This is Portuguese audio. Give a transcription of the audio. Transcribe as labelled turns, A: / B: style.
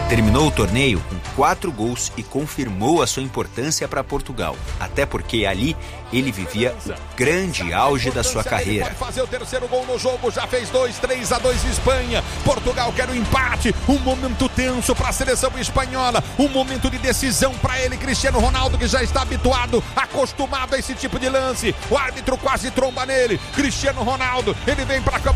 A: Terminou o torneio com 4 gols e confirmou a sua importância para Portugal. Até porque ali ele vivia o grande auge da sua carreira.
B: Vai fazer o terceiro gol no jogo, já fez 3-2 Espanha. Portugal quer o empate, um momento tenso para a seleção espanhola, um momento de decisão para ele, Cristiano Ronaldo, que já está habituado, acostumado a esse tipo de lance. O árbitro quase tromba nele. Cristiano Ronaldo, ele vem para a câmera.